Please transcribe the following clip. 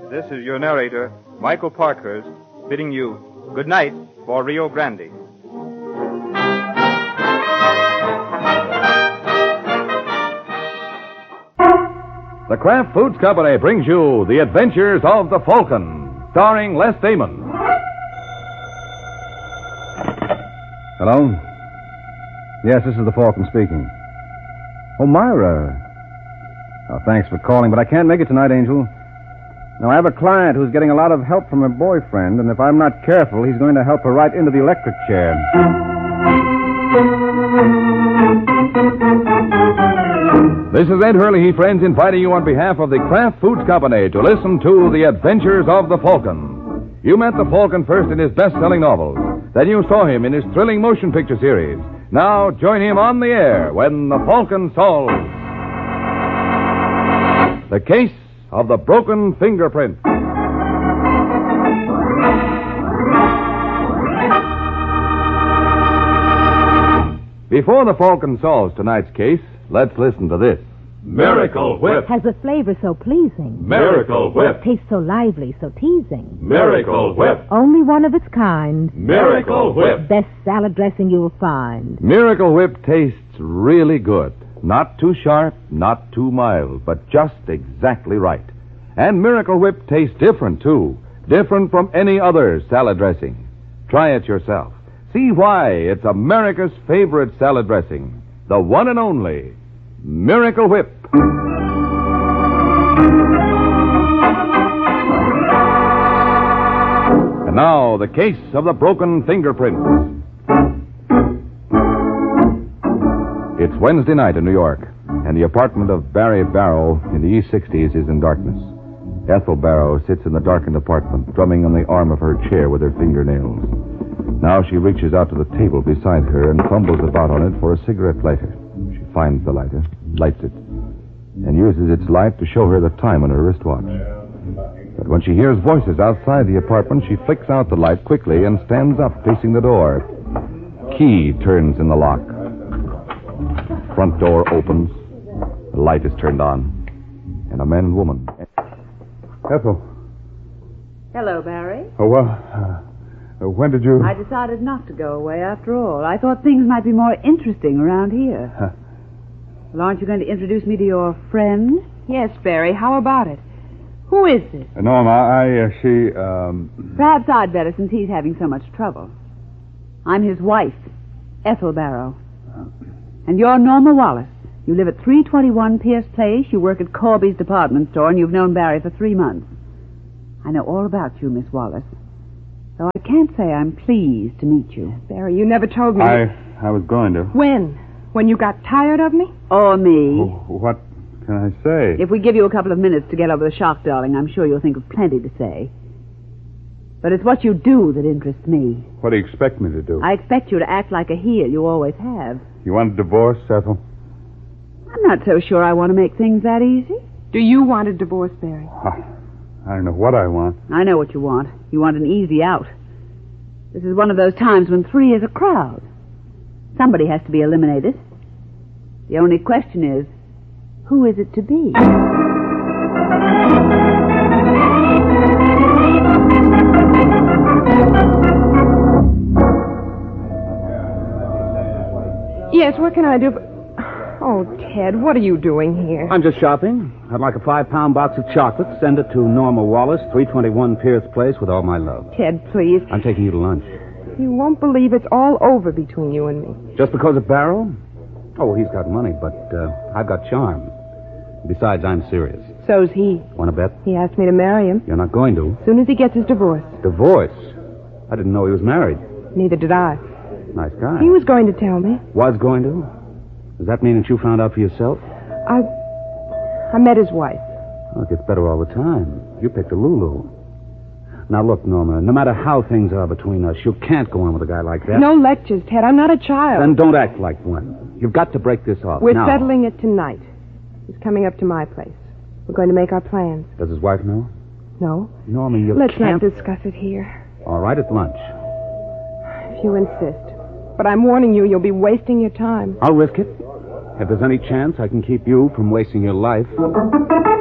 This is your narrator, Michael Parkhurst, bidding you good night for Rio Grande. The Kraft Foods Company brings you The Adventures of the Falcon, starring Les Damon. Hello? Yes, this is the Falcon speaking. Oh, Myra. Oh, thanks for calling, but I can't make it tonight, Angel. Now, I have a client who's getting a lot of help from her boyfriend, and if I'm not careful, he's going to help her right into the electric chair. This is Ed Hurley, friends, inviting you on behalf of the Kraft Foods Company to listen to The Adventures of the Falcon. You met the Falcon first in his best-selling novels. Then you saw him in his thrilling motion picture series. Now join him on the air when the Falcon solves the case of the broken fingerprint. Before the Falcon solves tonight's case, let's listen to this. Miracle Whip. Has a flavor so pleasing. Miracle Whip. Tastes so lively, so teasing. Miracle Whip. Only one of its kind. Miracle Whip. Best salad dressing you'll find. Miracle Whip tastes really good. Not too sharp, not too mild, but just exactly right. And Miracle Whip tastes different, too. Different from any other salad dressing. Try it yourself. See why it's America's favorite salad dressing. The one and only Miracle Whip. And now, the case of the broken fingerprints. It's Wednesday night in New York, and the apartment of Barry Barrow in the East 60s is in darkness. Ethel Barrow sits in the darkened apartment, drumming on the arm of her chair with her fingernails. Now she reaches out to the table beside her and fumbles about on it for a cigarette lighter. She finds the lighter, lights it, and uses its light to show her the time on her wristwatch. But when she hears voices outside the apartment, she flicks out the light quickly and stands up, facing the door. Key turns in the lock. Front door opens. The light is turned on. And a man and woman. Ethel. Hello, Barry. Oh, well, when did you... I decided not to go away after all. I thought things might be more interesting around here. Well, aren't you going to introduce me to your friend? Yes, Barry. How about it? Who is this? Norma, she... Perhaps I'd better, since he's having so much trouble. I'm his wife, Ethel Barrow. And you're Norma Wallace. You live at 321 Pierce Place. You work at Corby's department store, and you've known Barry for 3 months. I know all about you, Miss Wallace. Though I can't say I'm pleased to meet you. Barry, you never told me. I was going to. When? When you got tired of me? Or me. What can I say? If we give you a couple of minutes to get over the shock, darling, I'm sure you'll think of plenty to say. But it's what you do that interests me. What do you expect me to do? I expect you to act like a heel. You always have. You want a divorce, Ethel? I'm not so sure I want to make things that easy. Do you want a divorce, Barry? I don't know what I want. I know what you want. You want an easy out. This is one of those times when 3 is a crowd. Somebody has to be eliminated. The only question is, who is it to be? Yes, what can I do? Oh, Ted, what are you doing here? I'm just shopping. I'd like a 5-pound box of chocolate. Send it to Norma Wallace, 321 Pierce Place, with all my love. Ted, please. I'm taking you to lunch. You won't believe it's all over between you and me. Just because of Barrow? Oh, he's got money, but I've got charm. Besides, I'm serious. So's he. Want to bet? He asked me to marry him. You're not going to. As soon as he gets his divorce. Divorce? I didn't know he was married. Neither did I. Nice guy. He was going to tell me. Was going to? Does that mean that you found out for yourself? I met his wife. Oh, it gets better all the time. You picked a Lulu. Now, look, Norma, no matter how things are between us, you can't go on with a guy like that. No lectures, Ted. I'm not a child. Then don't act like one. You've got to break this off. We're now. settling it tonight. He's coming up to my place. We're going to make our plans. Does his wife know? No. Norma, you Let's can't... not discuss it here. All right, at lunch. If you insist. But I'm warning you, you'll be wasting your time. I'll risk it. If there's any chance I can keep you from wasting your life.